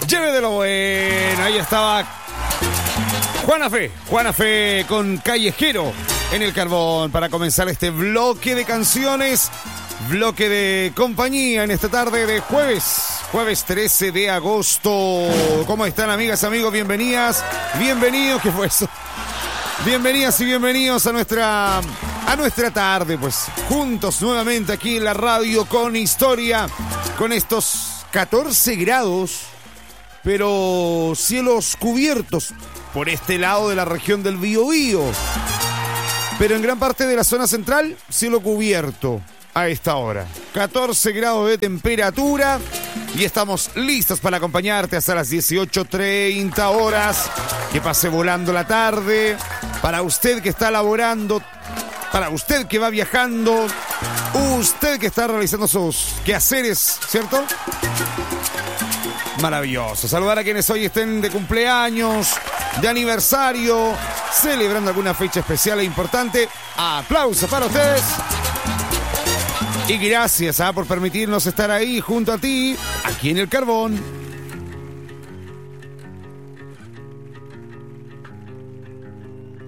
Lleve de lo bueno. Ahí estaba Juana Fe con Callejero en el Carbón para comenzar este bloque de canciones, bloque de compañía en esta tarde de jueves 13 de agosto. ¿Cómo están, amigas, amigos? Bienvenidas, bienvenidos. ¿Qué fue eso? Bienvenidas y bienvenidos a nuestra tarde, pues juntos nuevamente aquí en la radio con historia, con estos 14 grados, pero cielos cubiertos por este lado de la región del Biobío. Pero en gran parte de la zona central, cielo cubierto a esta hora. 14 grados de temperatura y estamos listos para acompañarte hasta las 18:30 horas. Que pase volando la tarde. Para usted que está laborando, para usted que va viajando, usted que está realizando sus quehaceres, ¿cierto? Maravilloso. Saludar a quienes hoy estén de cumpleaños, de aniversario, celebrando alguna fecha especial e importante. Aplausos para ustedes. Y gracias por permitirnos estar ahí junto a ti, aquí en el Carbón.